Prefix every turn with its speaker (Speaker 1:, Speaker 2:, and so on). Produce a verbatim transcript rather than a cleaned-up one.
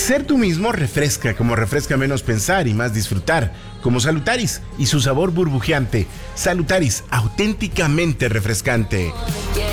Speaker 1: Ser tú mismo refresca, como refresca menos pensar y más disfrutar, como Salutaris y su sabor burbujeante. Salutaris, auténticamente refrescante.